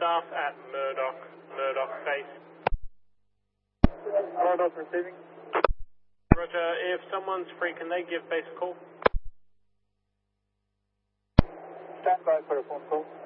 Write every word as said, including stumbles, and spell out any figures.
staff at Murdoch, Murdoch base. Murdoch receiving. Roger, if someone's free, can they give base a call? Stand by for a phone call.